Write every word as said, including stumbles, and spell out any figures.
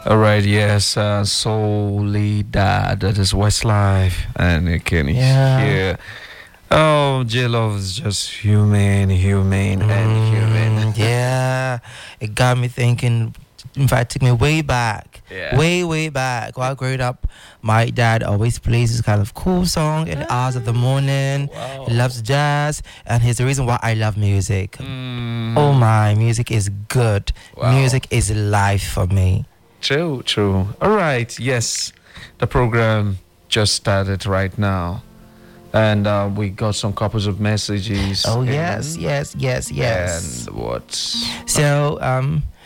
All right, yes, uh, Soledad, that is Westlife, and you can Yeah. hear, oh, J Love is just human, human, and human. Mm, yeah, it got me thinking. In fact, it took me way back, Yeah. way, way back. While growing up, my dad always plays this kind of cool song in the hours of the morning. Wow. He loves jazz, and he's the reason why I love music. Mm, Oh my, music is good. Wow. Music is life for me. True, true. All right, yes, the program just started right now, and uh, we got some couples of messages. Oh in. yes, yes, yes, yes. And what? So um,